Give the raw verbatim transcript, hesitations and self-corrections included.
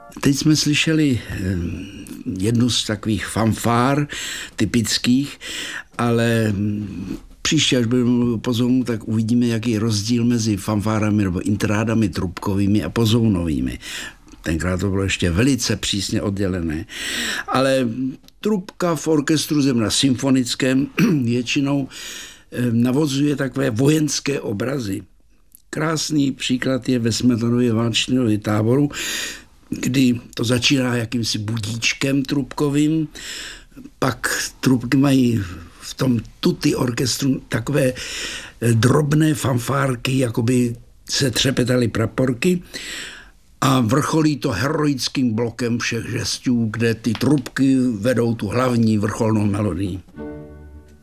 Teď jsme slyšeli jednu z takových fanfár typických, ale příště, až budeme mluvit o pozounu, tak uvidíme, jaký je rozdíl mezi fanfárami nebo intrádami trubkovými a pozounovými. Tenkrát to bylo ještě velice přísně oddělené. Ale trubka v orchestru zejména symfonickém většinou navozuje takové vojenské obrazy. Krásný příklad je ve Smetanově Vánočního táboru, kdy to začíná jakýmsi budíčkem trubkovým, pak trubky mají v tom tutti orchestru takové drobné fanfárky, jakoby se třepetaly praporky, a vrcholí to heroickým blokem všech žestů, kde ty trubky vedou tu hlavní vrcholnou melodii.